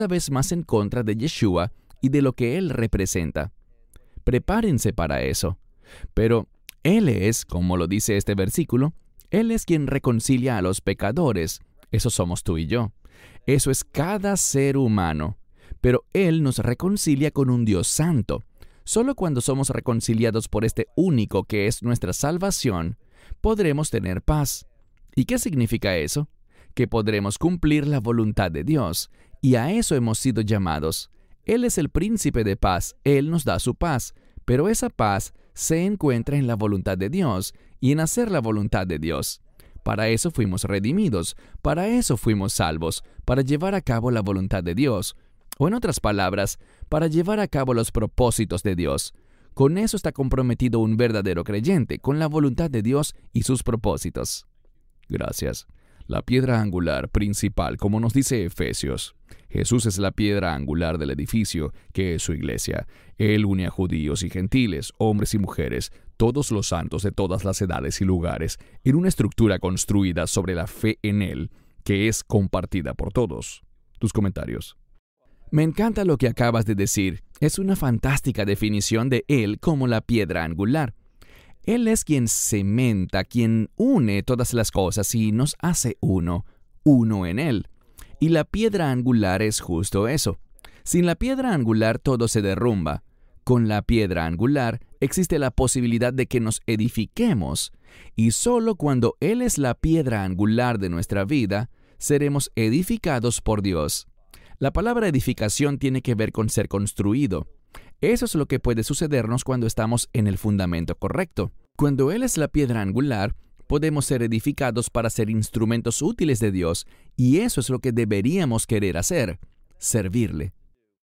vez más en contra de Yeshua y de lo que Él representa. Prepárense para eso. Pero Él es, como lo dice este versículo, Él es quien reconcilia a los pecadores. Eso somos tú y yo. Eso es cada ser humano. Pero Él nos reconcilia con un Dios santo. Solo cuando somos reconciliados por este único que es nuestra salvación, podremos tener paz. ¿Y qué significa eso? Que podremos cumplir la voluntad de Dios. Y a eso hemos sido llamados. Él es el príncipe de paz. Él nos da su paz. Pero esa paz se encuentra en la voluntad de Dios y en hacer la voluntad de Dios. Para eso fuimos redimidos. Para eso fuimos salvos. Para llevar a cabo la voluntad de Dios. O en otras palabras, para llevar a cabo los propósitos de Dios. Con eso está comprometido un verdadero creyente, con la voluntad de Dios y sus propósitos. Gracias. La piedra angular principal, como nos dice Efesios. Jesús es la piedra angular del edificio, que es su iglesia. Él une a judíos y gentiles, hombres y mujeres, todos los santos de todas las edades y lugares, en una estructura construida sobre la fe en Él, que es compartida por todos. Tus comentarios. Me encanta lo que acabas de decir. Es una fantástica definición de Él como la piedra angular. Él es quien cementa, quien une todas las cosas y nos hace uno en Él. Y la piedra angular es justo eso. Sin la piedra angular todo se derrumba. Con la piedra angular existe la posibilidad de que nos edifiquemos. Y solo cuando Él es la piedra angular de nuestra vida, seremos edificados por Dios. La palabra edificación tiene que ver con ser construido. Eso es lo que puede sucedernos cuando estamos en el fundamento correcto. Cuando Él es la piedra angular, podemos ser edificados para ser instrumentos útiles de Dios, y eso es lo que deberíamos querer hacer, servirle.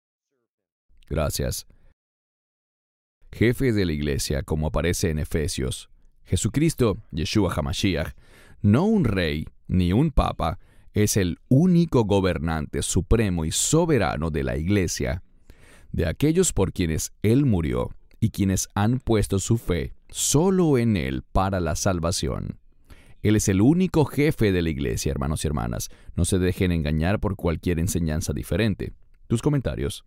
Gracias. Jefe de la iglesia, como aparece en Efesios. Jesucristo, Yeshua HaMashiach, no un rey ni un papa, es el único gobernante supremo y soberano de la iglesia, de aquellos por quienes Él murió y quienes han puesto su fe solo en Él para la salvación. Él es el único jefe de la iglesia, hermanos y hermanas. No se dejen engañar por cualquier enseñanza diferente. Tus comentarios.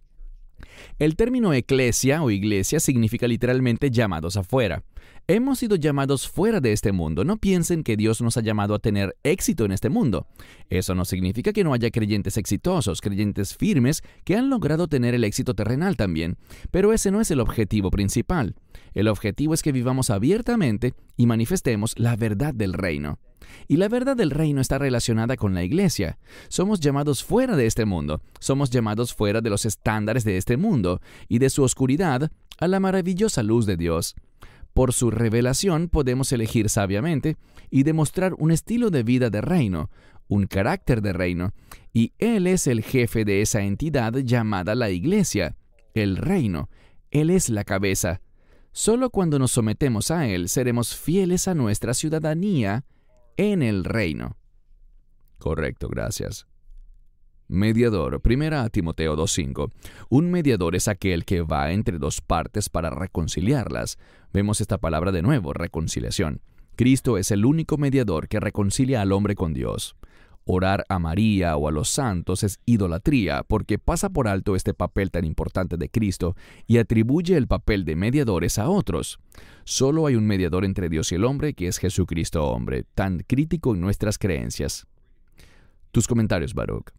El término eclesia o iglesia significa literalmente llamados afuera. Hemos sido llamados fuera de este mundo. No piensen que Dios nos ha llamado a tener éxito en este mundo. Eso no significa que no haya creyentes exitosos, creyentes firmes que han logrado tener el éxito terrenal también. Pero ese no es el objetivo principal. El objetivo es que vivamos abiertamente y manifestemos la verdad del reino. Y la verdad del reino está relacionada con la iglesia. Somos llamados fuera de este mundo. Somos llamados fuera de los estándares de este mundo y de su oscuridad a la maravillosa luz de Dios. Por su revelación podemos elegir sabiamente y demostrar un estilo de vida de reino, un carácter de reino, y Él es el jefe de esa entidad llamada la iglesia, el reino. Él es la cabeza. Solo cuando nos sometemos a Él seremos fieles a nuestra ciudadanía en el reino. Correcto, gracias. Mediador, 1 Timoteo 2:5. Un mediador es aquel que va entre dos partes para reconciliarlas. Vemos esta palabra de nuevo, reconciliación. Cristo es el único mediador que reconcilia al hombre con Dios. Orar a María o a los santos es idolatría porque pasa por alto este papel tan importante de Cristo y atribuye el papel de mediadores a otros. Solo hay un mediador entre Dios y el hombre, que es Jesucristo hombre, tan crítico en nuestras creencias. Tus comentarios, Baruch.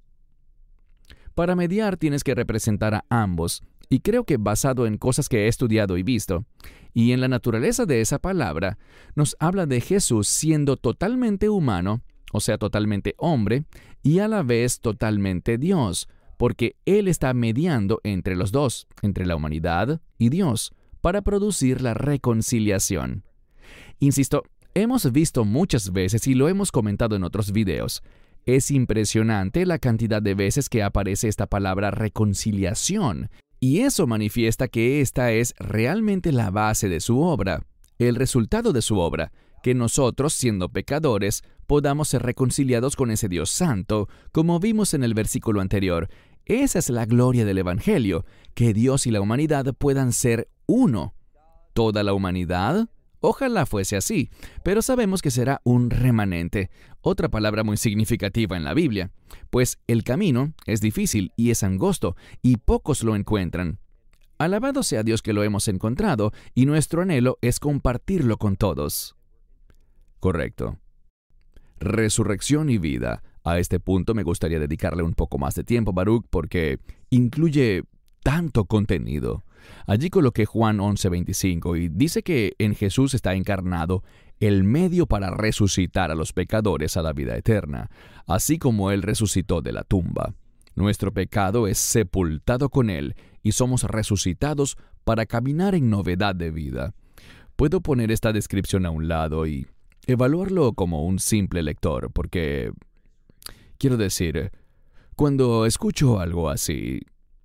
Para mediar tienes que representar a ambos, y creo que basado en cosas que he estudiado y visto, y en la naturaleza de esa palabra, nos habla de Jesús siendo totalmente humano, o sea, totalmente hombre, y a la vez totalmente Dios, porque Él está mediando entre los dos, entre la humanidad y Dios, para producir la reconciliación. Insisto, hemos visto muchas veces y lo hemos comentado en otros videos. Es impresionante la cantidad de veces que aparece esta palabra reconciliación, y eso manifiesta que esta es realmente la base de su obra, el resultado de su obra, que nosotros, siendo pecadores, podamos ser reconciliados con ese Dios santo, como vimos en el versículo anterior. Esa es la gloria del Evangelio, que Dios y la humanidad puedan ser uno. ¿Toda la humanidad Ojalá fuese así, pero sabemos que será un remanente, otra palabra muy significativa en la Biblia, pues el camino es difícil y es angosto, y pocos lo encuentran. Alabado sea Dios que lo hemos encontrado, y nuestro anhelo es compartirlo con todos. Correcto. Resurrección y vida. A este punto me gustaría dedicarle un poco más de tiempo, Baruch, porque incluye tanto contenido. Allí coloqué Juan 11:25 y dice que en Jesús está encarnado el medio para resucitar a los pecadores a la vida eterna, así como Él resucitó de la tumba. Nuestro pecado es sepultado con Él y somos resucitados para caminar en novedad de vida. Puedo poner esta descripción a un lado y evaluarlo como un simple lector, porque, quiero decir, cuando escucho algo así,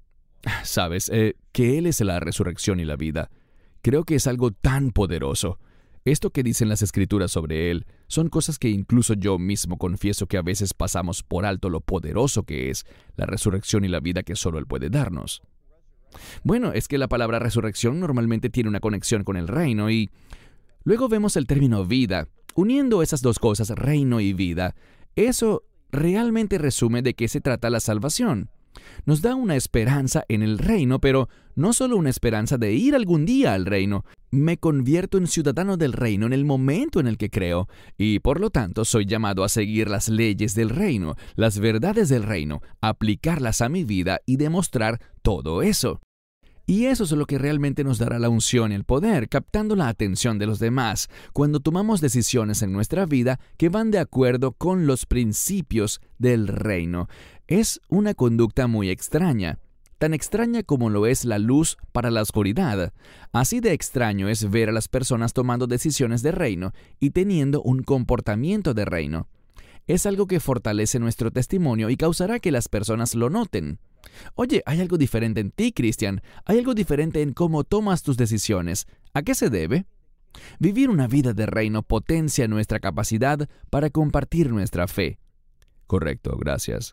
sabes, que Él es la resurrección y la vida, creo que es algo tan poderoso. Esto que dicen las Escrituras sobre Él son cosas que incluso yo mismo confieso que a veces pasamos por alto lo poderoso que es la resurrección y la vida que solo Él puede darnos. Bueno, es que la palabra resurrección normalmente tiene una conexión con el reino y luego vemos el término vida. Uniendo esas dos cosas, reino y vida, eso realmente resume de qué se trata la salvación. Nos da una esperanza en el reino, pero no solo una esperanza de ir algún día al reino. Me convierto en ciudadano del reino en el momento en el que creo, y por lo tanto soy llamado a seguir las leyes del reino, las verdades del reino, aplicarlas a mi vida y demostrar todo eso. Y eso es lo que realmente nos dará la unción y el poder, captando la atención de los demás, cuando tomamos decisiones en nuestra vida que van de acuerdo con los principios del reino. Es una conducta muy extraña, tan extraña como lo es la luz para la oscuridad. Así de extraño es ver a las personas tomando decisiones de reino y teniendo un comportamiento de reino. Es algo que fortalece nuestro testimonio y causará que las personas lo noten. Oye, hay algo diferente en ti, Cristian. Hay algo diferente en cómo tomas tus decisiones. ¿A qué se debe? Vivir una vida de reino potencia nuestra capacidad para compartir nuestra fe. Correcto, gracias.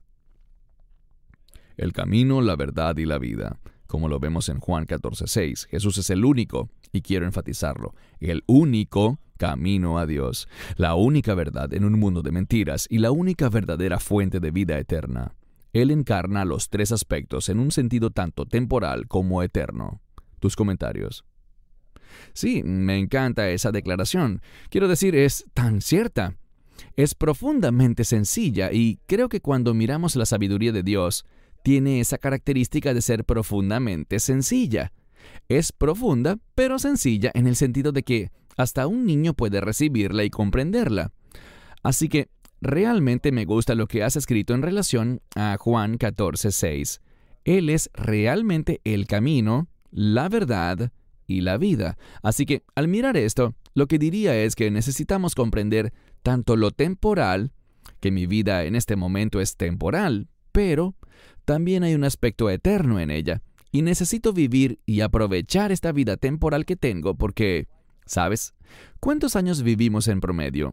El camino, la verdad y la vida. Como lo vemos en Juan 14:6, Jesús es el único, y quiero enfatizarlo, el único camino a Dios, la única verdad en un mundo de mentiras y la única verdadera fuente de vida eterna. Él encarna los tres aspectos en un sentido tanto temporal como eterno. ¿Tus comentarios? Sí, me encanta esa declaración. Quiero decir, es tan cierta. Es profundamente sencilla y creo que cuando miramos la sabiduría de Dios, tiene esa característica de ser profundamente sencilla. Es profunda, pero sencilla en el sentido de que hasta un niño puede recibirla y comprenderla. Así que realmente me gusta lo que has escrito en relación a Juan 14:6. Él es realmente el camino, la verdad y la vida. Así que al mirar esto, lo que diría es que necesitamos comprender tanto lo temporal, que mi vida en este momento es temporal, pero también hay un aspecto eterno en ella. Y necesito vivir y aprovechar esta vida temporal que tengo porque, ¿sabes? ¿Cuántos años vivimos en promedio?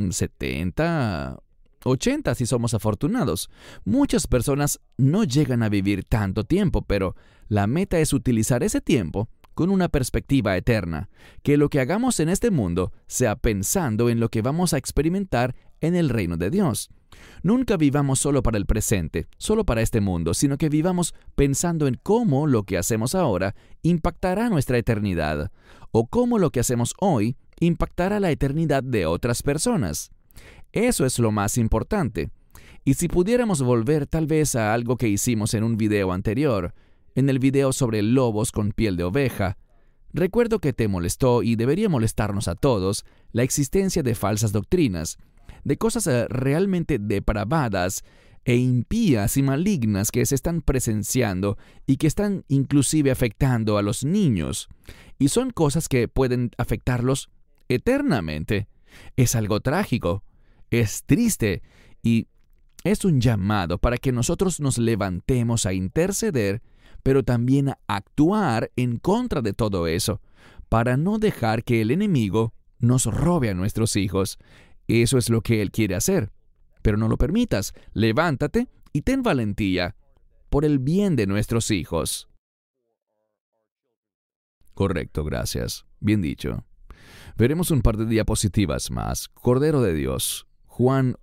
70, 80 si somos afortunados. Muchas personas no llegan a vivir tanto tiempo, pero la meta es utilizar ese tiempo con una perspectiva eterna, que lo que hagamos en este mundo sea pensando en lo que vamos a experimentar en el reino de Dios. Nunca vivamos solo para el presente, solo para este mundo, sino que vivamos pensando en cómo lo que hacemos ahora impactará nuestra eternidad, o cómo lo que hacemos hoy impactará la eternidad de otras personas. Eso es lo más importante. Y si pudiéramos volver tal vez a algo que hicimos en un video anterior, en el video sobre lobos con piel de oveja, recuerdo que te molestó y debería molestarnos a todos la existencia de falsas doctrinas, de cosas realmente depravadas e impías y malignas que se están presenciando y que están inclusive afectando a los niños. Y son cosas que pueden afectarlos eternamente. Es algo trágico, es triste y es un llamado para que nosotros nos levantemos a interceder, pero también a actuar en contra de todo eso, para no dejar que el enemigo nos robe a nuestros hijos. Eso es lo que él quiere hacer. Pero no lo permitas. Levántate y ten valentía por el bien de nuestros hijos. Correcto, gracias. Bien dicho. Veremos un par de diapositivas más. Cordero de Dios, Juan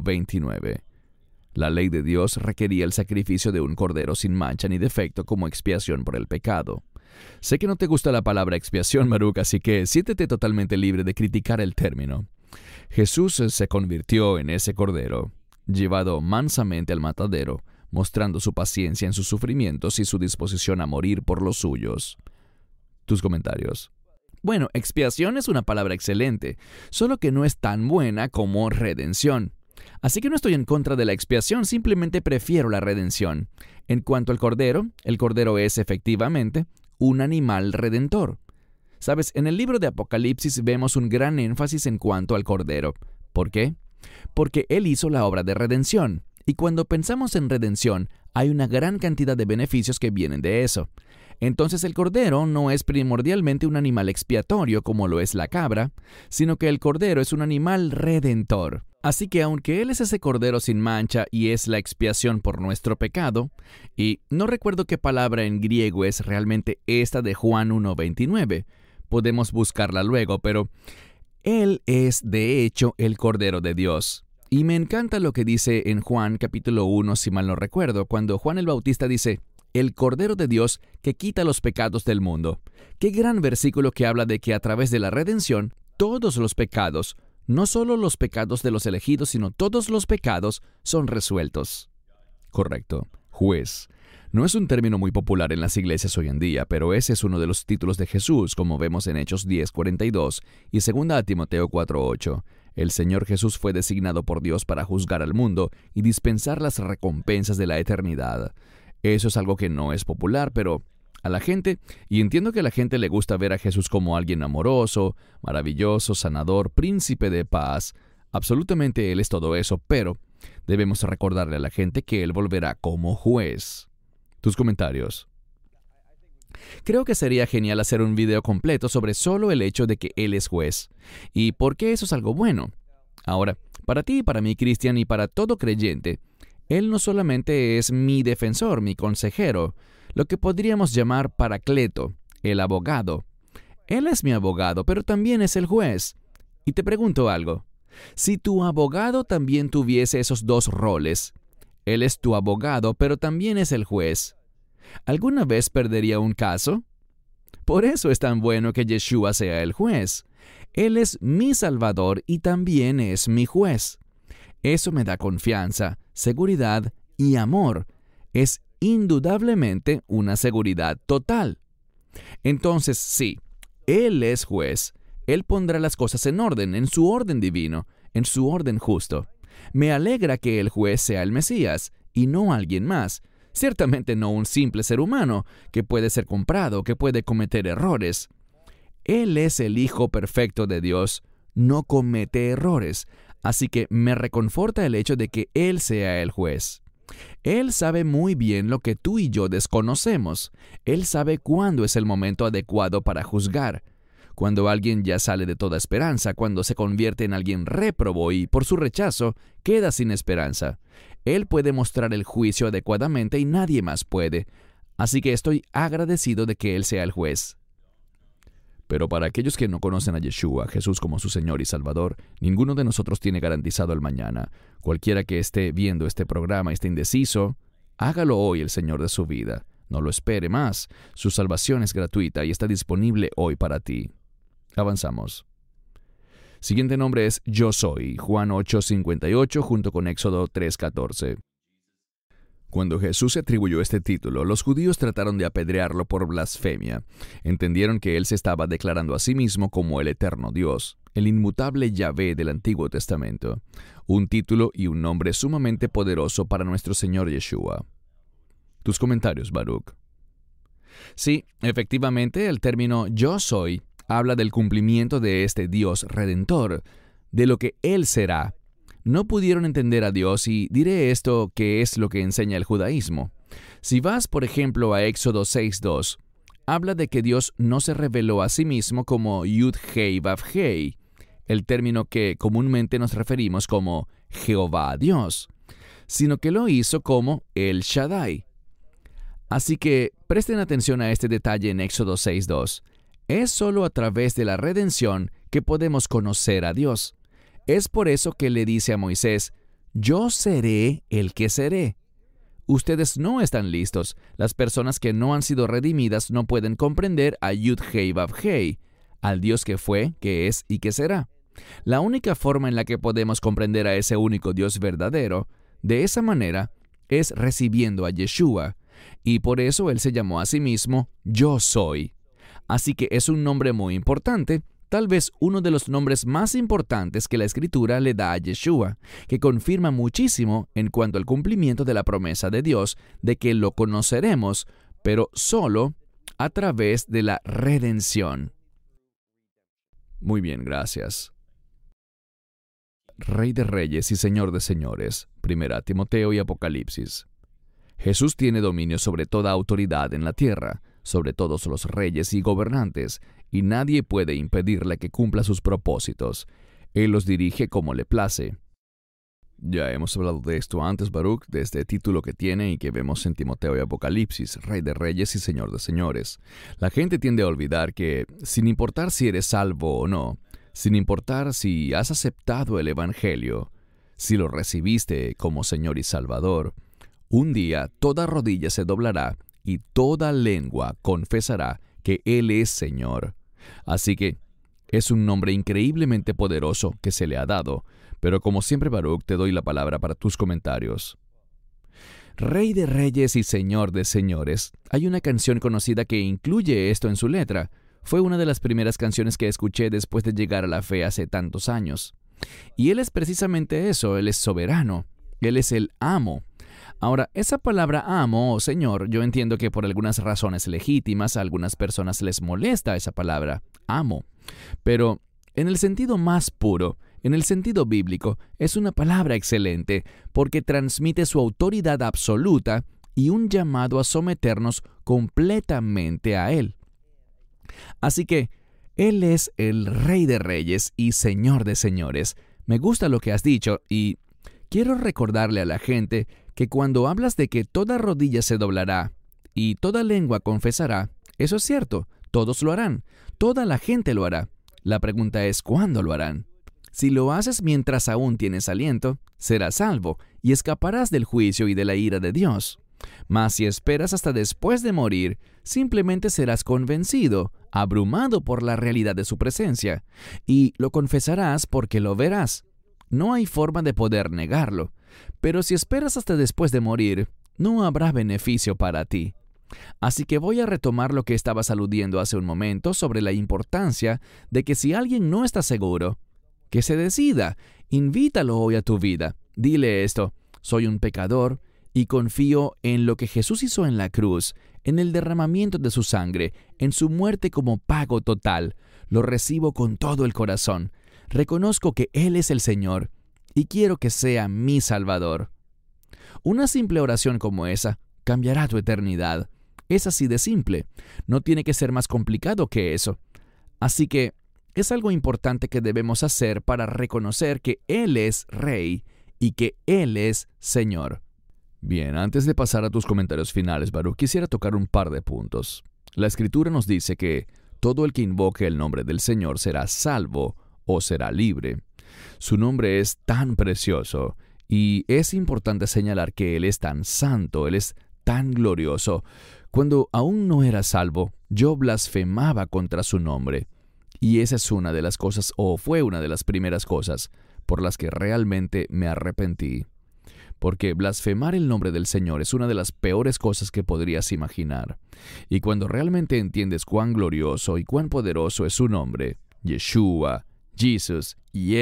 1:29. La ley de Dios requería el sacrificio de un cordero sin mancha ni defecto como expiación por el pecado. Sé que no te gusta la palabra expiación, Baruch, así que siéntete totalmente libre de criticar el término. Jesús se convirtió en ese cordero, llevado mansamente al matadero, mostrando su paciencia en sus sufrimientos y su disposición a morir por los suyos. Tus comentarios. Bueno, expiación es una palabra excelente, solo que no es tan buena como redención. Así que no estoy en contra de la expiación, simplemente prefiero la redención. En cuanto al cordero, el cordero es efectivamente un animal redentor. Sabes, en el libro de Apocalipsis vemos un gran énfasis en cuanto al cordero. ¿Por qué? Porque él hizo la obra de redención. Y cuando pensamos en redención, hay una gran cantidad de beneficios que vienen de eso. Entonces el cordero no es primordialmente un animal expiatorio como lo es la cabra, sino que el cordero es un animal redentor. Así que aunque Él es ese cordero sin mancha y es la expiación por nuestro pecado, y no recuerdo qué palabra en griego es realmente esta de Juan 1:29, podemos buscarla luego, pero Él es de hecho el Cordero de Dios. Y me encanta lo que dice en Juan capítulo 1, si mal no recuerdo, cuando Juan el Bautista dice, el Cordero de Dios que quita los pecados del mundo. Qué gran versículo que habla de que a través de la redención, todos los pecados, no solo los pecados de los elegidos, sino todos los pecados son resueltos. Correcto. Juez. No es un término muy popular en las iglesias hoy en día, pero ese es uno de los títulos de Jesús, como vemos en Hechos 10:42 y 2 Timoteo 4:8. El Señor Jesús fue designado por Dios para juzgar al mundo y dispensar las recompensas de la eternidad. Eso es algo que no es popular, pero a la gente, y entiendo que a la gente le gusta ver a Jesús como alguien amoroso, maravilloso, sanador, príncipe de paz. Absolutamente Él es todo eso, pero debemos recordarle a la gente que Él volverá como juez. Tus comentarios. Creo que sería genial hacer un video completo sobre solo el hecho de que Él es juez. ¿Y por qué eso es algo bueno? Ahora, para ti y para mí, Cristian, y para todo creyente, Él no solamente es mi defensor, mi consejero, lo que podríamos llamar paracleto, el abogado. Él es mi abogado, pero también es el juez. Y te pregunto algo. Si tu abogado también tuviese esos dos roles, Él es tu abogado, pero también es el juez, ¿alguna vez perdería un caso? Por eso es tan bueno que Yeshua sea el juez. Él es mi Salvador y también es mi juez. Eso me da confianza, seguridad y amor. Es indudablemente una seguridad total. Entonces, sí, Él es juez. Él pondrá las cosas en orden, en su orden divino, en su orden justo. Me alegra que el juez sea el Mesías y no alguien más. Ciertamente no un simple ser humano que puede ser comprado, que puede cometer errores. Él es el Hijo perfecto de Dios, no comete errores, así que me reconforta el hecho de que Él sea el juez. Él sabe muy bien lo que tú y yo desconocemos. Él sabe cuándo es el momento adecuado para juzgar. Cuando alguien ya sale de toda esperanza, cuando se convierte en alguien réprobo y, por su rechazo, queda sin esperanza. Él puede mostrar el juicio adecuadamente y nadie más puede. Así que estoy agradecido de que Él sea el juez. Pero para aquellos que no conocen a Yeshua, Jesús como su Señor y Salvador, ninguno de nosotros tiene garantizado el mañana. Cualquiera que esté viendo este programa y esté indeciso, hágalo hoy el Señor de su vida. No lo espere más. Su salvación es gratuita y está disponible hoy para ti. Avanzamos. Siguiente nombre es Yo Soy, Juan 8:58 junto con Éxodo 3:14. Cuando Jesús se atribuyó este título, los judíos trataron de apedrearlo por blasfemia. Entendieron que él se estaba declarando a sí mismo como el eterno Dios, el inmutable Yahvé del Antiguo Testamento, un título y un nombre sumamente poderoso para nuestro Señor Yeshua. Tus comentarios, Baruch. Sí, efectivamente, el término Yo Soy habla del cumplimiento de este Dios Redentor, de lo que Él será. No pudieron entender a Dios y diré esto que es lo que enseña el judaísmo. Si vas, por ejemplo, a Éxodo 6:2, habla de que Dios no se reveló a sí mismo como Yud-Hei Vav-Hei, el término que comúnmente nos referimos como Jehová Dios, sino que lo hizo como El Shaddai. Así que presten atención a este detalle en Éxodo 6:2. Es solo a través de la redención que podemos conocer a Dios. Es por eso que le dice a Moisés, yo seré el que seré. Ustedes no están listos. Las personas que no han sido redimidas no pueden comprender a Yud-Hei Vav-Hei, al Dios que fue, que es y que será. La única forma en la que podemos comprender a ese único Dios verdadero, de esa manera, es recibiendo a Yeshua, y por eso Él se llamó a sí mismo Yo Soy. Así que es un nombre muy importante, tal vez uno de los nombres más importantes que la Escritura le da a Yeshua, que confirma muchísimo en cuanto al cumplimiento de la promesa de Dios de que lo conoceremos, pero solo a través de la redención. Muy bien, gracias. Rey de reyes y Señor de señores, 1 Timoteo y Apocalipsis. Jesús tiene dominio sobre toda autoridad en la tierra, sobre todos los reyes y gobernantes, y nadie puede impedirle que cumpla sus propósitos. Él los dirige como le place. Ya hemos hablado de esto antes, Baruch, de este título que tiene y que vemos en Timoteo y Apocalipsis, Rey de reyes y Señor de señores. La gente tiende a olvidar que, sin importar si eres salvo o no, sin importar si has aceptado el Evangelio, si lo recibiste como Señor y Salvador, un día toda rodilla se doblará y toda lengua confesará que Él es Señor. Así que es un nombre increíblemente poderoso que se le ha dado, pero como siempre, Baruch, te doy la palabra para tus comentarios. Rey de reyes y Señor de señores. Hay una canción conocida que incluye esto en su letra. Fue una de las primeras canciones que escuché después de llegar a la fe hace tantos años. Y Él es precisamente eso, Él es soberano, Él es el amo. Ahora, esa palabra amo o Señor, yo entiendo que por algunas razones legítimas a algunas personas les molesta esa palabra, amo. Pero en el sentido más puro, en el sentido bíblico, es una palabra excelente porque transmite su autoridad absoluta y un llamado a someternos completamente a Él. Así que, Él es el Rey de reyes y Señor de señores. Me gusta lo que has dicho y quiero recordarle a la gente que cuando hablas de que toda rodilla se doblará y toda lengua confesará, eso es cierto, todos lo harán, toda la gente lo hará. La pregunta es ¿cuándo lo harán? Si lo haces mientras aún tienes aliento, serás salvo y escaparás del juicio y de la ira de Dios. Mas si esperas hasta después de morir, simplemente serás convencido, abrumado por la realidad de su presencia, y lo confesarás porque lo verás. No hay forma de poder negarlo, pero si esperas hasta después de morir, no habrá beneficio para ti. Así que voy a retomar lo que estabas aludiendo hace un momento sobre la importancia de que si alguien no está seguro, que se decida, invítalo hoy a tu vida. Dile esto: soy un pecador y confío en lo que Jesús hizo en la cruz, en el derramamiento de su sangre, en su muerte como pago total. Lo recibo con todo el corazón. Reconozco que Él es el Señor y quiero que sea mi Salvador. Una simple oración como esa cambiará tu eternidad. Es así de simple. No tiene que ser más complicado que eso. Así que es algo importante que debemos hacer para reconocer que Él es Rey y que Él es Señor. Bien, antes de pasar a tus comentarios finales, Baruch, quisiera tocar un par de puntos. La Escritura nos dice que todo el que invoque el nombre del Señor será salvo o será libre. Su nombre es tan precioso y es importante señalar que Él es tan santo, Él es tan glorioso. Cuando aún no era salvo, yo blasfemaba contra su nombre. Y esa es una de las cosas, o fue una de las primeras cosas, por las que realmente me arrepentí. Porque blasfemar el nombre del Señor es una de las peores cosas que podrías imaginar. Y cuando realmente entiendes cuán glorioso y cuán poderoso es su nombre, Yeshua, Jesus,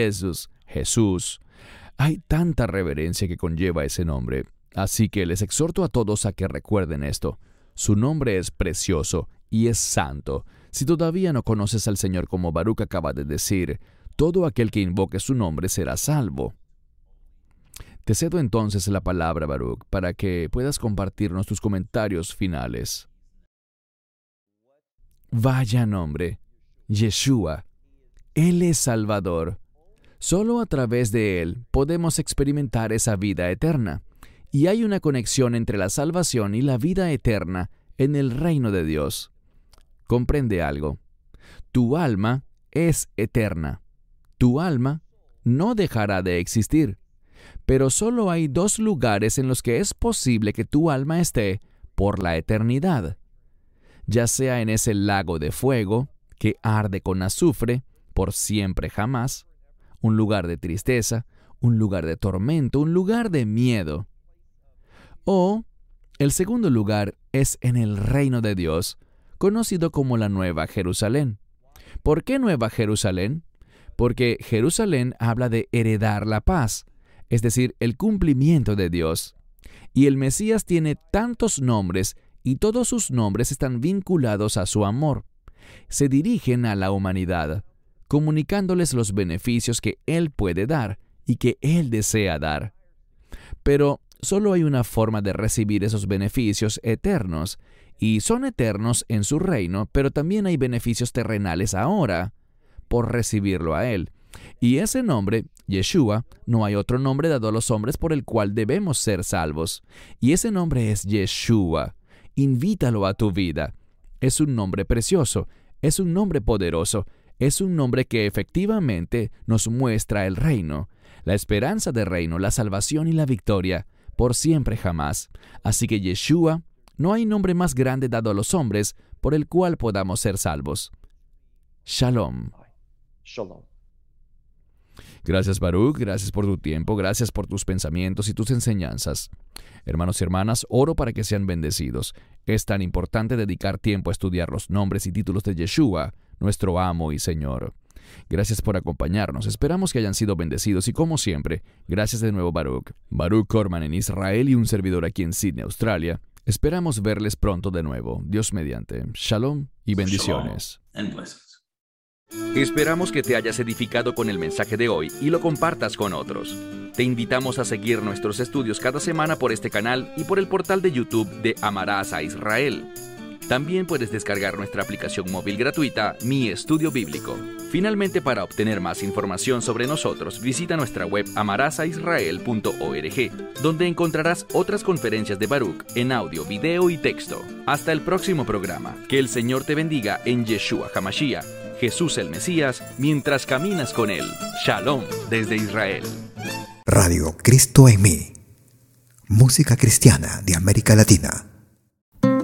Jesús, hay tanta reverencia que conlleva ese nombre. Así que les exhorto a todos a que recuerden esto. Su nombre es precioso y es santo. Si todavía no conoces al Señor como Baruch acaba de decir, todo aquel que invoque su nombre será salvo. Te cedo entonces la palabra, Baruch, para que puedas compartirnos tus comentarios finales. Vaya nombre, Yeshua. Él es Salvador. Solo a través de Él podemos experimentar esa vida eterna. Y hay una conexión entre la salvación y la vida eterna en el reino de Dios. Comprende algo. Tu alma es eterna. Tu alma no dejará de existir. Pero solo hay 2 lugares en los que es posible que tu alma esté por la eternidad, ya sea en ese lago de fuego que arde con azufre por siempre jamás, un lugar de tristeza, un lugar de tormento, un lugar de miedo. O el segundo lugar es en el reino de Dios, conocido como la Nueva Jerusalén. ¿Por qué Nueva Jerusalén? Porque Jerusalén habla de heredar la paz, es decir, el cumplimiento de Dios. Y el Mesías tiene tantos nombres y todos sus nombres están vinculados a su amor. Se dirigen a la humanidad, comunicándoles los beneficios que Él puede dar y que Él desea dar. Pero solo hay una forma de recibir esos beneficios eternos, y son eternos en su reino, pero también hay beneficios terrenales ahora por recibirlo a Él. Y ese nombre, Yeshua, no hay otro nombre dado a los hombres por el cual debemos ser salvos. Y ese nombre es Yeshua. Invítalo a tu vida. Es un nombre precioso, es un nombre poderoso, es un nombre que efectivamente nos muestra el reino, la esperanza del reino, la salvación y la victoria, por siempre jamás. Así que Yeshua, no hay nombre más grande dado a los hombres por el cual podamos ser salvos. Shalom. Shalom. Gracias, Baruch, gracias por tu tiempo, gracias por tus pensamientos y tus enseñanzas. Hermanos y hermanas, oro para que sean bendecidos. Es tan importante dedicar tiempo a estudiar los nombres y títulos de Yeshua, nuestro amo y Señor. Gracias por acompañarnos, esperamos que hayan sido bendecidos y como siempre, gracias de nuevo, Baruch. Baruch Corman en Israel y un servidor aquí en Sydney, Australia. Esperamos verles pronto de nuevo, Dios mediante. Shalom y bendiciones. Shalom and blessings. Esperamos que te hayas edificado con el mensaje de hoy y lo compartas con otros. Te invitamos a seguir nuestros estudios cada semana por este canal y por el portal de YouTube de Amarás a Israel. También puedes descargar nuestra aplicación móvil gratuita, Mi Estudio Bíblico. Finalmente, para obtener más información sobre nosotros, visita nuestra web amarasaisrael.org, donde encontrarás otras conferencias de Baruch en audio, video y texto. Hasta el próximo programa. Que el Señor te bendiga en Yeshua HaMashiach, Jesús el Mesías, mientras caminas con Él. Shalom desde Israel. Radio Cristo en mí. Música cristiana de América Latina.